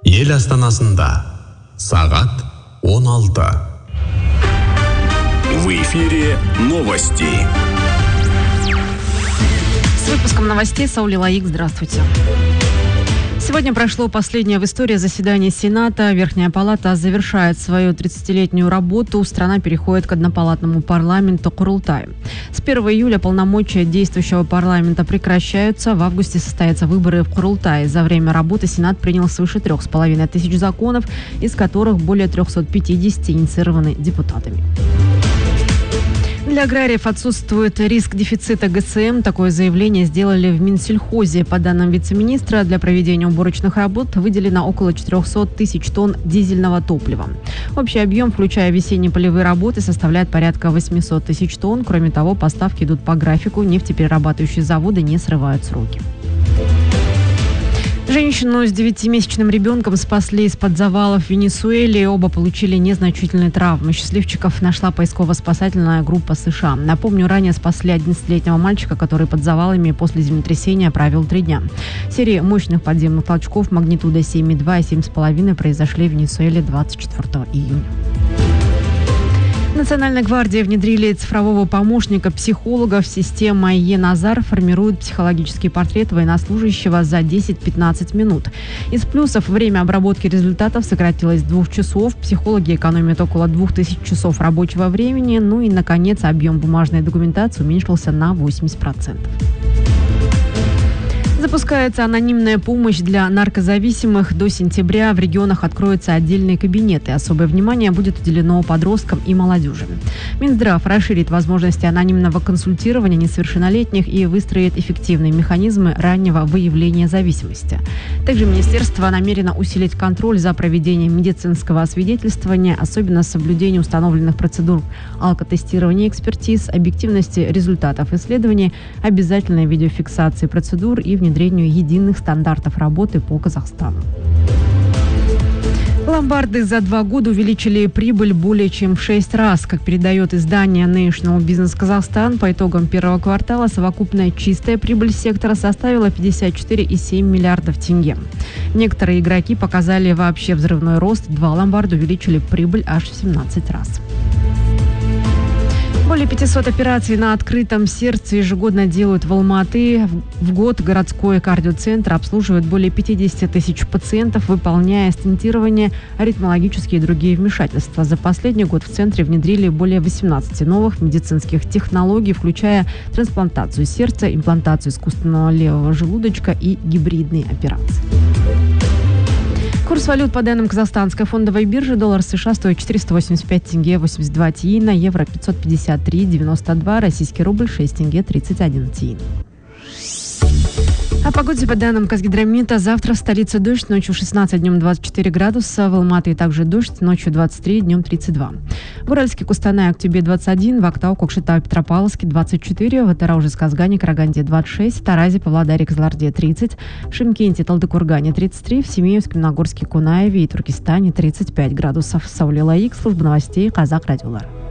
Ел астанасында сағат 16. В эфире новости. С выпуском новостей Саули Лаик. Здравствуйте. Сегодня прошло последнее в истории заседание Сената. Верхняя палата завершает свою 30-летнюю работу. Страна переходит к однопалатному парламенту Курултай. С 1 июля полномочия действующего парламента прекращаются. В августе состоятся выборы в Курултай. За время работы Сенат принял свыше 3500 законов, из которых более 350 инициированы депутатами. Для аграриев отсутствует риск дефицита ГСМ. Такое заявление сделали в Минсельхозе. По данным вице-министра, для проведения уборочных работ выделено около 400 тысяч тонн дизельного топлива. Общий объем, включая весенние полевые работы, составляет порядка 800 тысяч тонн. Кроме того, поставки идут по графику. Нефтеперерабатывающие заводы не срывают сроки. Женщину с 9-месячным ребенком спасли из-под завалов в Венесуэле. Оба получили незначительные травмы. Счастливчиков нашла поисково-спасательная группа США. Напомню, ранее спасли 11-летнего мальчика, который под завалами после землетрясения провел 3 дня. Серии мощных подземных толчков магнитудой 7,2 и 7,5 произошли в Венесуэле 24 июня. В Национальной гвардии внедрили цифрового помощника-психолога в систему ЕНАЗАР, формирует психологический портрет военнослужащего за 10-15 минут. Из плюсов время обработки результатов сократилось с 2 часов. Психологи экономят около 2000 часов рабочего времени. Ну и, наконец, объем бумажной документации уменьшился на 80%. Запускается анонимная помощь для наркозависимых. До сентября в регионах откроются отдельные кабинеты. Особое внимание будет уделено подросткам и молодежи. Минздрав расширит возможности анонимного консультирования несовершеннолетних и выстроит эффективные механизмы раннего выявления зависимости. Также министерство намерено усилить контроль за проведением медицинского освидетельствования, особенно с соблюдением установленных процедур алкотестирования, экспертиз, объективности результатов исследований, обязательной видеофиксации процедур и внедрению единых стандартов работы по Казахстану. Ломбарды за 2 года увеличили прибыль более чем в 6 раз. Как передает издание National Business Казахстан, по итогам первого квартала совокупная чистая прибыль сектора составила 54,7 миллиардов тенге. Некоторые игроки показали вообще взрывной рост. 2 ломбарда увеличили прибыль аж в 17 раз. Более 500 операций на открытом сердце ежегодно делают в Алматы. В год городской кардиоцентр обслуживает более 50 тысяч пациентов, выполняя стентирование, аритмологические и другие вмешательства. За последний год в центре внедрили более 18 новых медицинских технологий, включая трансплантацию сердца, имплантацию искусственного левого желудочка и гибридные операции. Курс валют по данным Казахстанской фондовой биржи: доллар США стоит 485 тенге 82 тиына, евро 553,92, российский рубль 6 тенге 31 тиын. О погоде по данным Казгидромета: завтра в столице дождь, ночью 16, днем 24 градуса, в Алматы также дождь, ночью 23, днем 32. В Уральске, Кустанай, Актюбе 21, в Актау, Кокшетау, Петропавловске 24, в Атырауже, Казгане, Караганде 26, в Таразе, Павлодаре, Кызылорде 30, в Шымкенте, Талдыкургане 33, в Семеевске, Нагорске, Кунаеве и Туркестане 35 градусов. Саули Лаик, служба новостей Казак Радиолар.